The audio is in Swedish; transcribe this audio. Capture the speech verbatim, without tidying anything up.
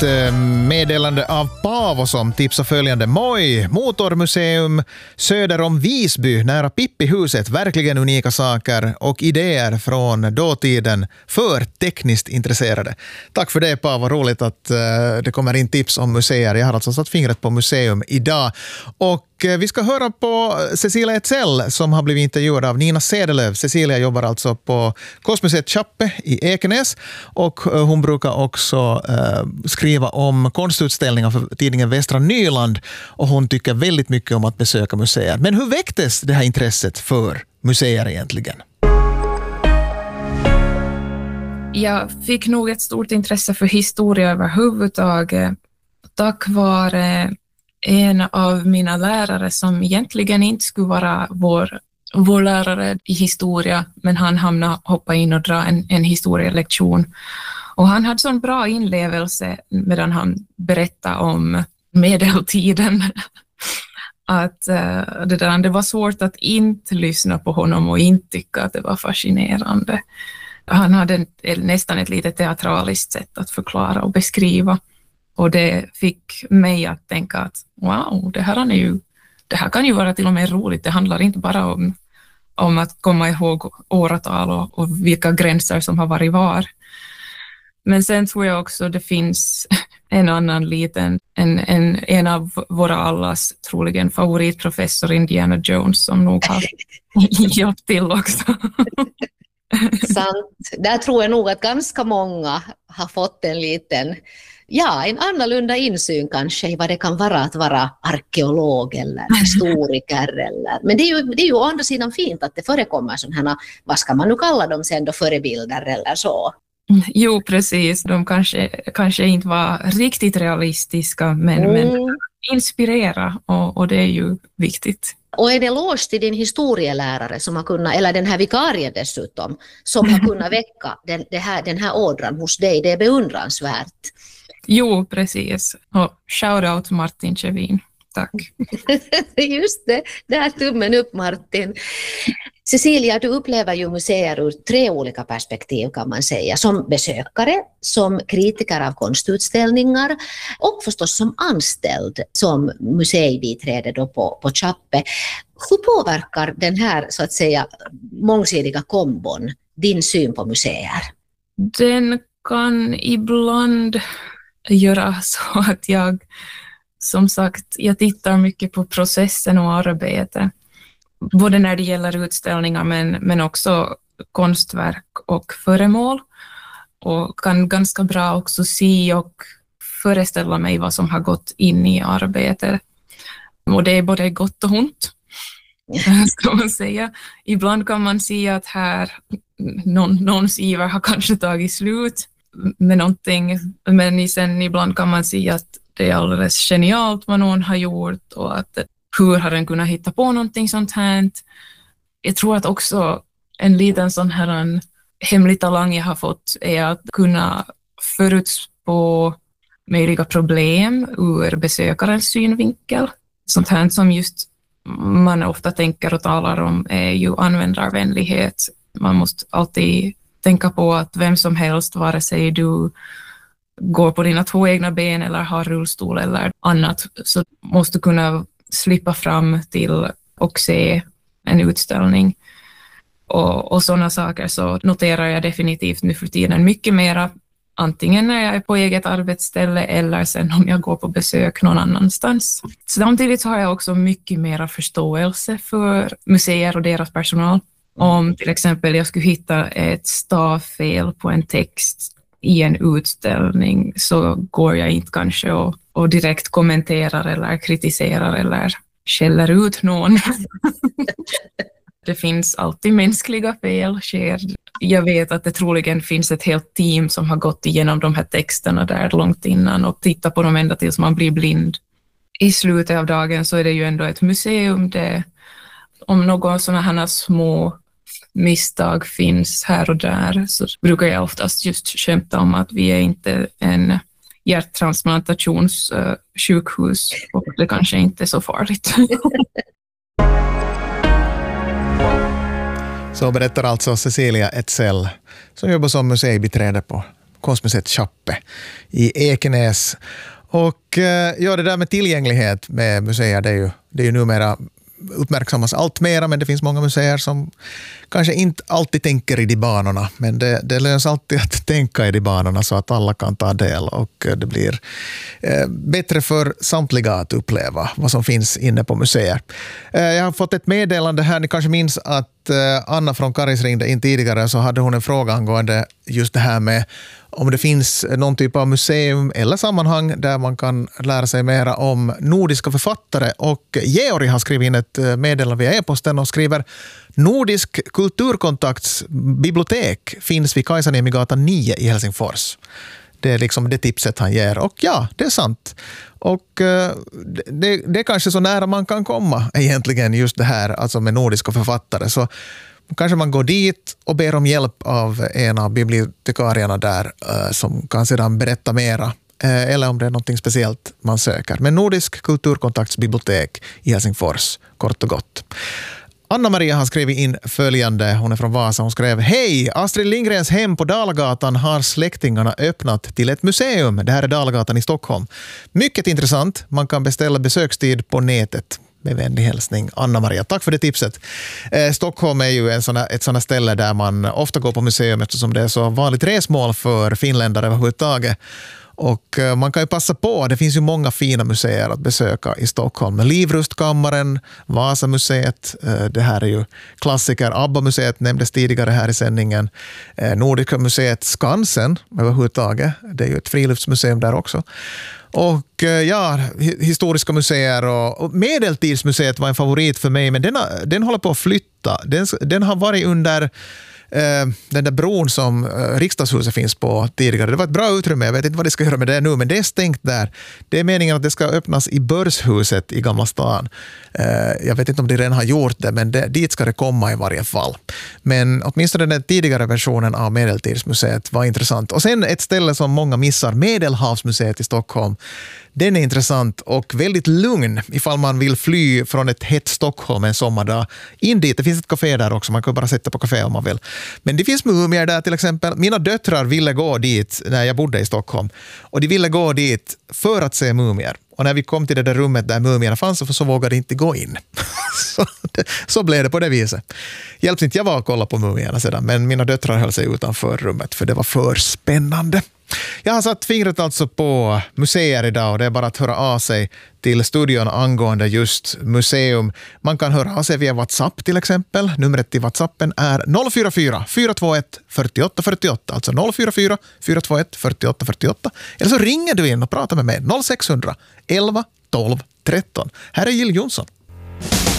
ett meddelande av Paavo som tipsar följande. Moi, motormuseum söder om Visby nära Pippihuset. Verkligen unika saker och idéer från dåtiden för tekniskt intresserade. Tack för det, Paavo. Roligt att uh, det kommer in tips om museer. Jag har alltså satt fingret på museum idag. Och uh, vi ska höra på Cecilia Etzell som har blivit intervjuad av Nina Sedelöv. Cecilia jobbar alltså på Konstmuseet Chappe i Ekenäs och uh, hon brukar också uh, skriva om konstutställningar för tidningen Västra Nyland och hon tycker väldigt mycket om att besöka museer. Men hur väcktes det här intresset för museer egentligen? Jag fick nog ett stort intresse för historia överhuvudtaget tack vare en av mina lärare som egentligen inte skulle vara vår, vår lärare i historia, men han hamnade hoppa in och dra en, en historielektion. Och han hade sån bra inlevelse medan han berättade om medeltiden att uh, det, där, det var svårt att inte lyssna på honom och inte tycka att det var fascinerande. Han hade en, nästan ett lite teatraliskt sätt att förklara och beskriva. Och det fick mig att tänka att wow, det här, är ju, det här kan ju vara till och med roligt. Det handlar inte bara om, om att komma ihåg åratal och, och vilka gränser som har varit var. Men sen tror jag också det finns en annan liten, en, en, en av våra allas troligen favoritprofessor Indiana Jones som nog har hjälpt till också. Sant. Där tror jag nog att ganska många har fått en liten, ja, en annorlunda insyn kanske i vad det kan vara att vara arkeolog eller historiker. Eller. Men det är, ju, det är ju å andra sidan fint att det förekommer sådana här, vad ska man nu kalla dem sen då, förebilder eller så. Jo, precis. De kanske, kanske inte var riktigt realistiska, men, mm. men inspirera och, och det är ju viktigt. Och en eloge till din historielärare som har kunnat, eller den här vikarien dessutom, som har kunnat väcka den, det här, den här ådran hos dig. Det är beundransvärt. Jo, precis. Och shout out Martin Kjevin. Tack. Just det, där tummen upp Martin. Cecilia, du upplever ju museer ur tre olika perspektiv kan man säga. Som besökare, som kritiker av konstutställningar och förstås som anställd som museibiträde då på, på Chappe. Hur påverkar den här så att säga mångsidiga kombon din syn på museer? Den kan ibland göra så att jag, som sagt, jag tittar mycket på processen och arbete. Både när det gäller utställningar men, men också konstverk och föremål. Och kan ganska bra också se och föreställa mig vad som har gått in i arbetet. Och det är både gott och ont, ska man säga. Ibland kan man se att här någon, någons iver har kanske tagit slut med någonting. Men sen ibland kan man se att det är alldeles genialt vad någon har gjort och att hur har den kunnat hitta på någonting sånt här. Jag tror att också en liten sån här en hemlig talang jag har fått är att kunna förutspå möjliga problem ur besökarens synvinkel. Sånt här som just man ofta tänker och talar om är ju användarvänlighet. Man måste alltid tänka på att vem som helst, vare sig du går på dina två egna ben eller har rullstol eller annat, så måste kunna slippa fram till och se en utställning. Och, och sådana saker så noterar jag definitivt nu för tiden mycket mera, antingen när jag är på eget arbetsställe eller sen om jag går på besök någon annanstans. Samtidigt har jag också mycket mera förståelse för museer och deras personal. Om till exempel jag skulle hitta ett stavfel på en text i en utställning så går jag inte kanske och, och direkt kommenterar eller kritiserar eller skäller ut någon. Det finns alltid mänskliga fel, sker. Jag vet att det troligen finns ett helt team som har gått igenom de här texterna där långt innan och tittat på dem ända tills man blir blind. I slutet av dagen så är det ju ändå ett museum. Det, om några sådana här små misstag finns här och där så brukar jag oftast just skämta om att vi är inte en hjärttransplantationssjukhus och det kanske inte är så farligt. Så berättar alltså Cecilia Etzell som jobbar som museibiträde på konstmuseet Chappe i Ekenäs. Och eh, ja, det där med tillgänglighet med museer, det är ju, det är ju numera uppmärksammas allt mera, men det finns många museer som kanske inte alltid tänker i de banorna, men det, det löns alltid att tänka i de banorna så att alla kan ta del och det blir eh, bättre för samtliga att uppleva vad som finns inne på museer. Eh, jag har fått ett meddelande här, ni kanske minns att eh, Anna från Karis ringde in tidigare, så hade hon en fråga angående just det här med om det finns någon typ av museum eller sammanhang där man kan lära sig mera om nordiska författare. Och Georg har skrivit in ett meddelande via e-posten och skriver: Nordisk kulturkontakts bibliotek finns vid Kajsaniemigatan nio i Helsingfors. Det är liksom det tipset han ger. Och ja, det är sant. Och det, det är kanske så nära man kan komma egentligen just det här, alltså med nordiska författare. Så kanske man går dit och ber om hjälp av en av bibliotekarierna där som kan sedan berätta mera. Eller om det är något speciellt man söker. Men Nordisk kulturkontaktsbibliotek i Helsingfors, kort och gott. Anna-Maria har skrivit in följande, hon är från Vasa, hon skrev: Hej, Astrid Lindgrens hem på Dalagatan har släktingarna öppnat till ett museum. Det här är Dalagatan i Stockholm. Mycket intressant, man kan beställa besökstid på nätet. Med vänlig hälsning, Anna-Maria. Tack för det tipset. Eh, Stockholm är ju en såna, ett sådant ställe där man ofta går på museum eftersom det är så vanligt resmål för finländare överhuvudtaget. Och eh, man kan ju passa på, det finns ju många fina museer att besöka i Stockholm. Livrustkammaren, Vasamuseet, eh, det här är ju klassiker. ABBA-museet nämndes tidigare här i sändningen. Eh, Nordiska museet Skansen överhuvudtaget, det är ju ett friluftsmuseum där också. Och ja, historiska museer och, och Medeltidsmuseet var en favorit för mig, men den, har, den håller på att flytta. Den, den har varit under eh, den där bron som eh, riksdagshuset finns på tidigare. Det var ett bra utrymme, jag vet inte vad det ska göra med det nu, men det är stängt där. Det är meningen att det ska öppnas i Börshuset i Gamla stan. Eh, jag vet inte om det redan har gjort det, men det, dit ska det komma i varje fall. Men åtminstone den tidigare versionen av Medeltidsmuseet var intressant. Och sen ett ställe som många missar, Medelhavsmuseet i Stockholm. Den är intressant och väldigt lugn ifall man vill fly från ett hett Stockholm en sommardag. In dit, det finns ett café där också, man kan bara sätta på café om man vill. Men det finns mumier där till exempel. Mina döttrar ville gå dit när jag bodde i Stockholm. Och de ville gå dit för att se mumier. Och när vi kom till det där rummet där mumierna fanns så, så vågade de inte gå in. så, det, så blev det på det viset. Hjälps inte jag var att kolla på mumierna sedan, men mina döttrar höll sig utanför rummet för det var för spännande. Jag har satt fingret alltså på museer idag och det är bara att höra av sig till studion angående just museum. Man kan höra av sig via WhatsApp till exempel. Numret till WhatsAppen är noll fyra fyra, fyra två ett, fyra åtta fyra åtta. Alltså noll fyra fyra, fyra två ett, fyra åtta fyra åtta. Eller så ringer du in och pratar med mig. noll sex hundra, elva, tolv, tretton. Här är Jill Johnson.